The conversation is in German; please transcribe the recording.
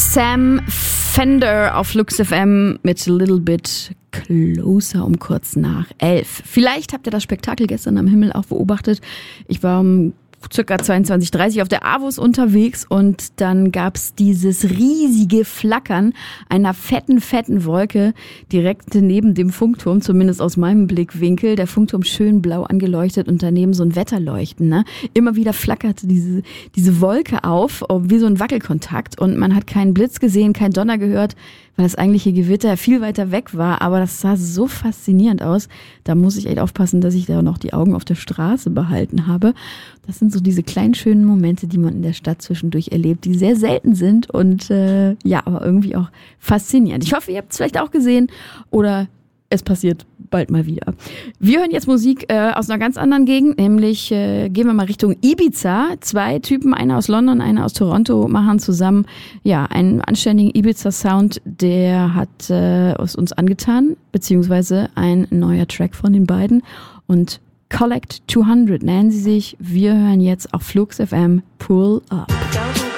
Sam Fender auf Flux FM mit A Little Bit Closer um kurz nach 11. Vielleicht habt ihr das Spektakel gestern am Himmel auch beobachtet. Ich war um circa 22:30 auf der AWUS unterwegs und dann gab's dieses riesige Flackern einer fetten Wolke direkt neben dem Funkturm, zumindest aus meinem Blickwinkel. Der Funkturm schön blau angeleuchtet und daneben so ein Wetterleuchten. Ne? Immer wieder flackerte diese Wolke auf, wie so ein Wackelkontakt und man hat keinen Blitz gesehen, keinen Donner gehört, weil das eigentliche Gewitter viel weiter weg war, aber das sah so faszinierend aus. Da muss ich echt aufpassen, dass ich da noch die Augen auf der Straße behalten habe. Das sind so diese kleinen schönen Momente, die man in der Stadt zwischendurch erlebt, die sehr selten sind und aber irgendwie auch faszinierend. Ich hoffe, ihr habt es vielleicht auch gesehen oder es passiert bald mal wieder. Wir hören jetzt Musik aus einer ganz anderen Gegend, nämlich gehen wir mal Richtung Ibiza. 2 Typen, einer aus London, einer aus Toronto, machen zusammen einen anständigen Ibiza-Sound, der hat es uns angetan, beziehungsweise ein neuer Track von den beiden. Und Collect 200 nennen sie sich. Wir hören jetzt auf Flux FM Pull Up.